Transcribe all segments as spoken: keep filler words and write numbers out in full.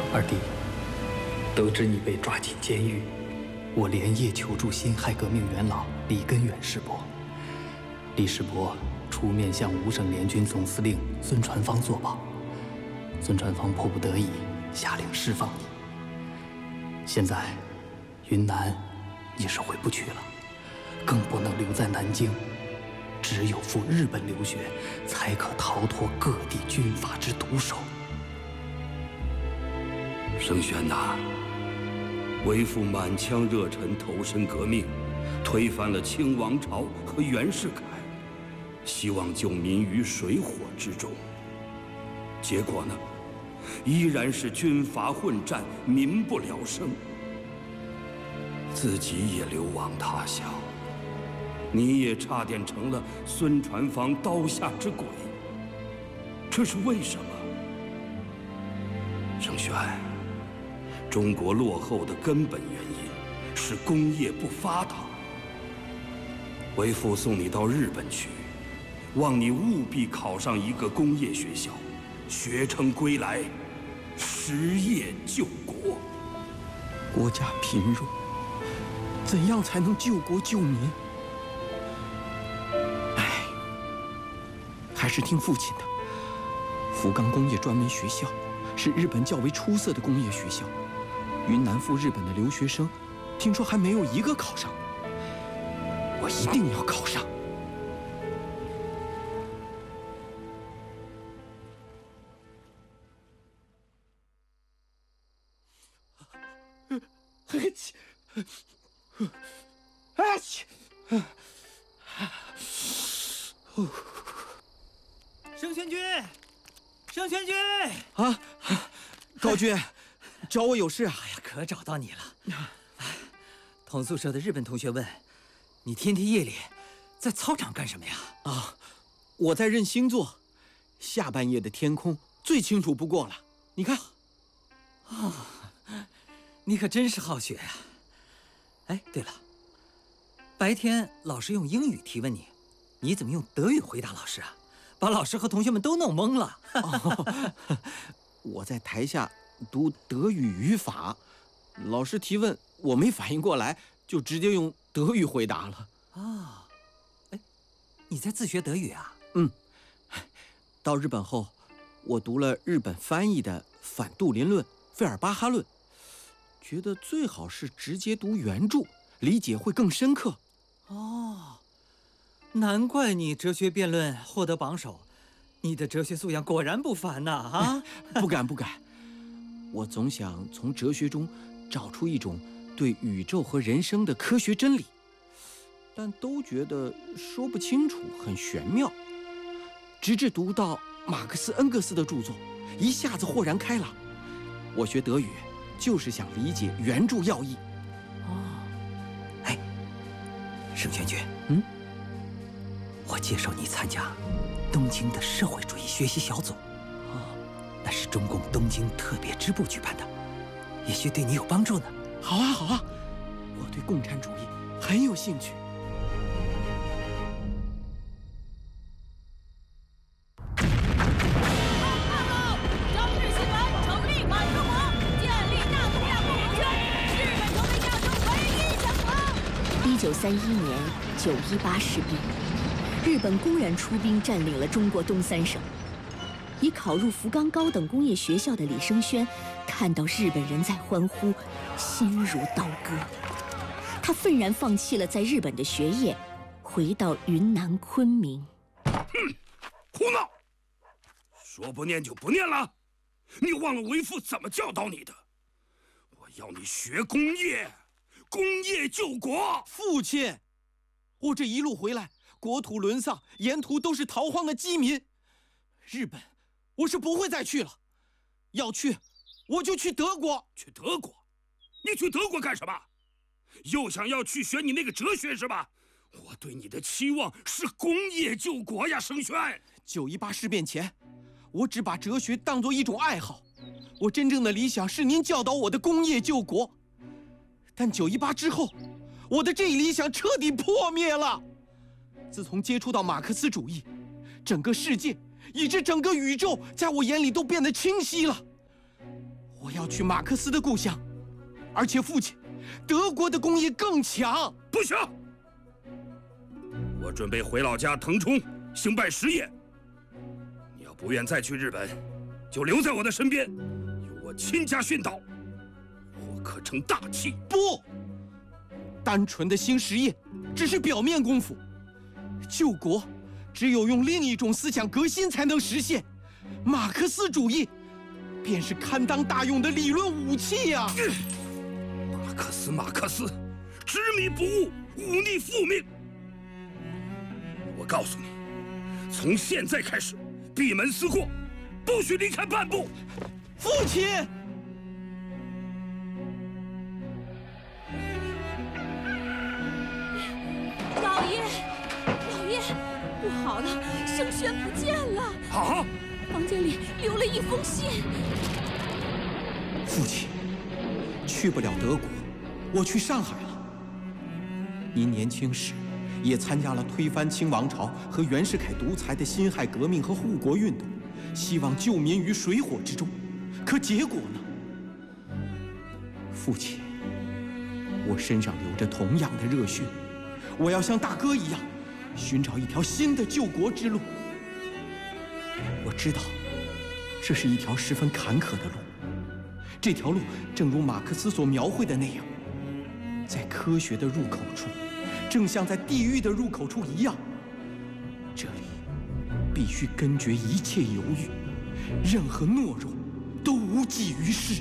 二弟，得知你被抓进监狱，我连夜求助辛亥革命元老李根源师伯。李师伯出面向五省联军总司令孙传芳作保，孙传芳迫不得已下令释放你。现在，云南你是回不去了，更不能留在南京。 只有赴日本留学，才可逃脱各地军阀之毒手。 盛宣呐，为父满腔热忱投身革命，推翻了清王朝和袁世凯，希望救民于水火之中。结果呢，依然是军阀混战，民不聊生，自己也流亡他乡。 你也差点成了孙传芳刀下之鬼，这是为什么？盛宣，中国落后的根本原因是工业不发达。为父送你到日本去，望你务必考上一个工业学校，学成归来，实业救国。 国家贫弱，怎样才能救国救民？ 还是听父亲的。福冈工业专门学校是日本较为出色的工业学校，云南赴日本的留学生，听说还没有一个考上的。我一定要考上。嘿起，哎起，哦。 盛宣君，盛宣君啊，高君，找我有事啊？ 哎呀，可找到你了。同宿舍的日本同学问，你天天夜里在操场干什么呀？ 啊，我在认星座，下半夜的天空最清楚不过了。你看， 哦，你可真是好学呀。哎，对了，白天老师用英语提问你，你怎么用德语回答老师啊？ 把老师和同学们都弄懵了。 哦、我在台下读德语语法，老师提问我没反应过来，就直接用德语回答了。 啊，哎，你在自学德语啊？ 嗯，到日本后，我读了日本翻译的《反杜林论》《费尔巴哈论》，觉得最好是直接读原著，理解会更深刻。 哦。 难怪你哲学辩论获得榜首，你的哲学素养果然不凡呐！啊， 不敢不敢，我总想从哲学中找出一种对宇宙和人生的科学真理，但都觉得说不清楚，很玄妙。直至读到马克思、恩格斯的著作，一下子豁然开朗。我学德语就是想理解原著要义。 哦，哎，盛宣君， 嗯。 我介绍你参加东京的社会主义学习小组，哦，那是中共东京特别支部举办的，也许对你有帮助呢。 好啊，好啊，我对共产主义很有兴趣。 朝日新闻成立满中国，建立大东亚共荣圈，日本成为亚洲唯一强国。 一九三一年九一八事变。 日本公然出兵占领了中国东三省。已考入福冈高等工业学校的李生轩，看到日本人在欢呼，心如刀割。他愤然放弃了在日本的学业，回到云南昆明。 哼，胡闹！说不念就不念了。你忘了为父怎么教导你的？我要你学工业，工业救国。 父亲，我这一路回来。 国土沦丧，沿途都是逃荒的饥民。日本，我是不会再去了。要去，我就去德国。 去德国？你去德国干什么？又想要去学你那个哲学是吧？我对你的期望是工业救国呀，盛轩。 九一八事变前，我只把哲学当作一种爱好。我真正的理想是您教导我的工业救国。但九一八之后，我的这一理想彻底破灭了。 自从接触到马克思主义，整个世界以至整个宇宙，在我眼里都变得清晰了。我我要去马克思的故乡，而且父亲，德国的工业更强。 不行，我准备回老家腾冲兴办实业。你要不愿再去日本，就留在我的身边，由我亲家训导，或可成大器。 不，单纯的新实业只是表面功夫，救国只有用另一种思想革新才能实现。马克思主义便是堪当大用的理论武器呀！ 马克思，马克思，执迷不悟，忤逆父命。我告诉你，从现在开始，闭门思过，不许离开半步。 父亲， 老爷，老爷，不好了，盛轩不见了！ 啊！ 房间里留了一封信。 父亲，去不了德国，我去上海了。您年轻时也参加了推翻清王朝和袁世凯独裁的辛亥革命和护国运动，希望救民于水火之中。可结果呢？父亲，我身上流着同样的热血，我要像大哥一样，寻找一条新的救国之路。我知道，这是一条十分坎坷的路。这条路正如马克思所描绘的那样，在科学的入口处，正像在地狱的入口处一样。这里必须根绝一切犹豫，任何懦弱都无济于事。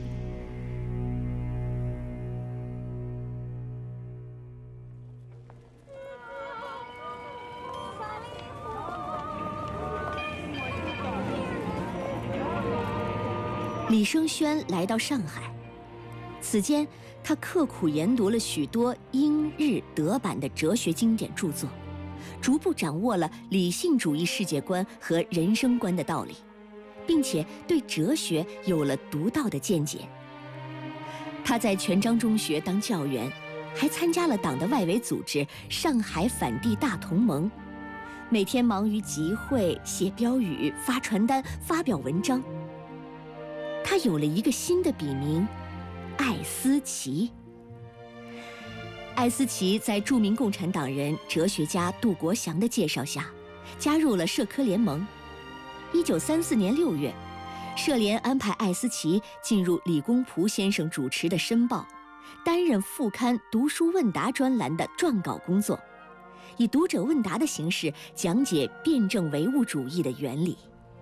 李生轩来到上海，此间他刻苦研读了许多英、日、德版的哲学经典著作，逐步掌握了理性主义世界观和人生观的道理，并且对哲学有了独到的见解。他在全章中学当教员，还参加了党的外围组织上海反帝大同盟，每天忙于集会、写标语、发传单、发表文章。他有了一个新的笔名，艾思奇。艾思奇在著名共产党人、哲学家杜国祥的介绍下，加入了社科联盟。一九三四年六月，社联安排艾思奇进入李公朴先生主持的《申报》，担任副刊“读书问答”专栏的撰稿工作，以读者问答的形式讲解辩证唯物主义的原理。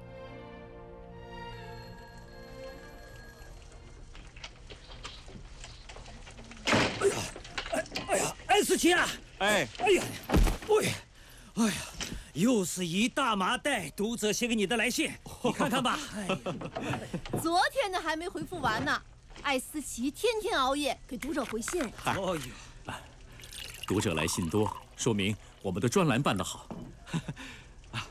艾思奇啊！ 哎， 哎呀，喂，哎呀，又是一大麻袋读者写给你的来信，你看看吧。哎呀， 昨天的还没回复完呢，艾思奇天天熬夜给读者回信。 哎呦， 读者来信多，说明我们的专栏办得好。啊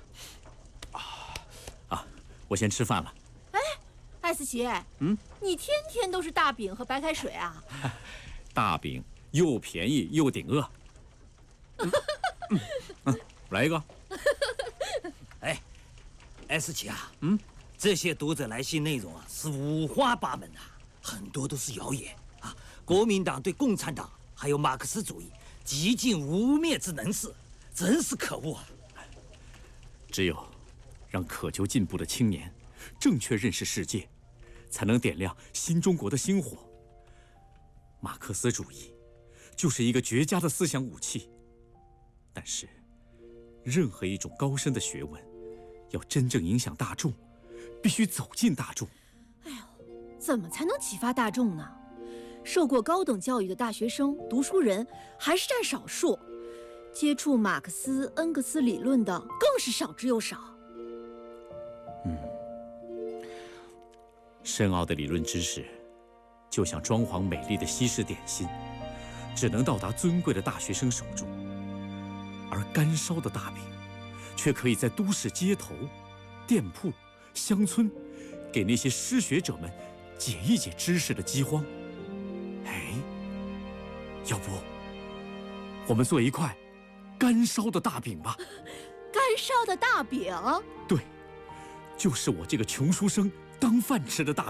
啊！我先吃饭了。 哎，艾思奇，嗯，你天天都是大饼和白开水啊？ 大饼又便宜又顶饿。嗯嗯嗯、来一个。 哎，艾思奇啊，嗯，这些读者来信内容啊是五花八门的，很多都是谣言啊。国民党对共产党还有马克思主义极尽污蔑之能事，真是可恶啊！ 只有让渴求进步的青年正确认识世界，才能点亮新中国的星火。马克思主义就是一个绝佳的思想武器，但是任何一种高深的学问，要真正影响大众，必须走进大众。 哎呦，怎么才能启发大众呢？受过高等教育的大学生、读书人还是占少数，接触马克思、恩格斯理论的更是少之又少。 嗯，深奥的理论知识，就像装潢美丽的西式点心，只能到达尊贵的大学生手中，而干烧的大饼，却可以在都市街头、店铺、乡村，给那些失学者们解一解知识的饥荒。哎，要不，我们做一块干烧的大饼吧？ 干烧的大饼？ 对，就是我这个穷书生当饭吃的大饼。